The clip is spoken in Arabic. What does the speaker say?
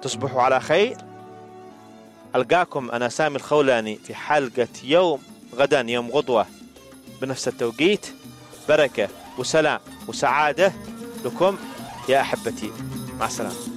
تصبحوا على خير. ألقاكم أنا سامي الخولاني في حلقة يوم غدا، يوم غدوة بنفس التوقيت. بركة وسلام وسعادة لكم يا أحبتي، مع السلامة.